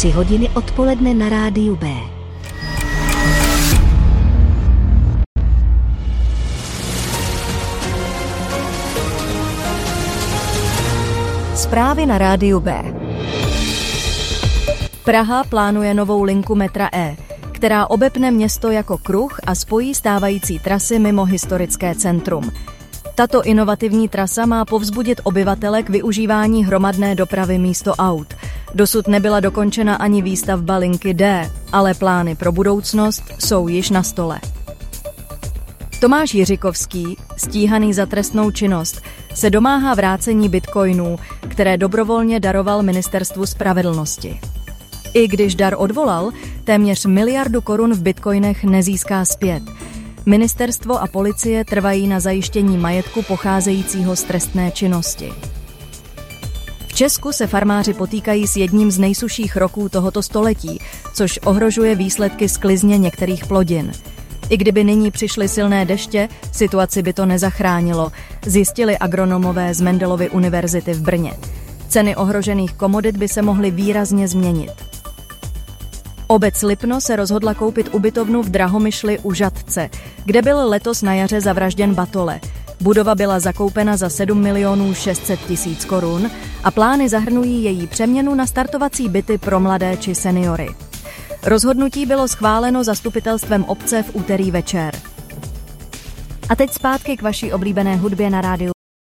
3 hodiny odpoledne na rádiu B. Zprávy na rádiu B. Praha plánuje novou linku metra E, která obepne město jako kruh a spojí stávající trasy mimo historické centrum. Tato inovativní trasa má povzbudit obyvatele k využívání hromadné dopravy místo aut. Dosud nebyla dokončena ani výstavba linky D, ale plány pro budoucnost jsou již na stole. Tomáš Jiřikovský, stíhaný za trestnou činnost, se domáhá vrácení bitcoinů, které dobrovolně daroval Ministerstvu spravedlnosti. I když dar odvolal, téměř 1 miliardu korun v bitcoinech nezíská zpět. Ministerstvo a policie trvají na zajištění majetku pocházejícího z trestné činnosti. V Česku se farmáři potýkají s jedním z nejsušších roků tohoto století, což ohrožuje výsledky sklizně některých plodin. I kdyby nyní přišly silné deště, situaci by to nezachránilo, zjistili agronomové z Mendelovy univerzity v Brně. Ceny ohrožených komodit by se mohly výrazně změnit. Obec Lipno se rozhodla koupit ubytovnu v Drahomyšli u Žatce, kde byl letos na jaře zavražděn Batole. Budova byla zakoupena za 7 600 000 korun a plány zahrnují její přeměnu na startovací byty pro mladé či seniory. Rozhodnutí bylo schváleno zastupitelstvem obce v úterý večer. A teď zpátky k vaší oblíbené hudbě na rádiu